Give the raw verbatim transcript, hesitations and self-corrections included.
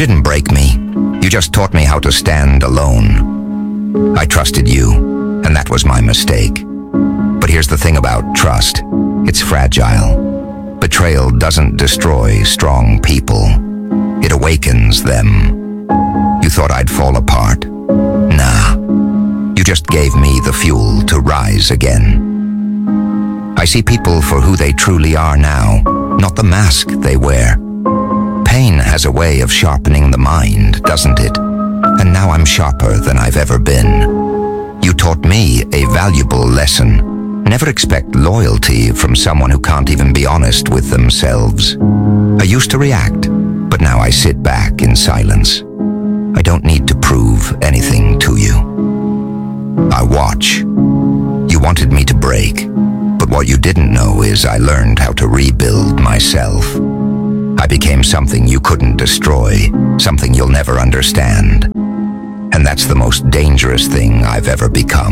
didn't break me. You just taught me how to stand alone. I trusted you, and that was my mistake. But here's the thing about trust. It's fragile. Betrayal doesn't destroy strong people. It awakens them. You thought I'd fall apart? Nah. You just gave me the fuel to rise again. I see people for who they truly are now, not the mask they wear. Pain has a way of sharpening the mind, doesn't it? And now I'm sharper than I've ever been. You taught me a valuable lesson. Never expect loyalty from someone who can't even be honest with themselves. I used to react, but now I sit back in silence. I don't need to prove anything to you. I watch. You wanted me to break, but what you didn't know is I learned how to rebuild myself. I became something you couldn't destroy, something you'll never understand. And that's the most dangerous thing I've ever become.